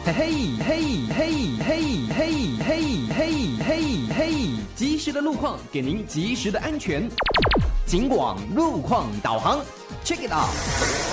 嘿嘿嘿嘿嘿嘿嘿嘿嘿嘿，及时的路况给您及时的安全。警广路况导航 ，check it out。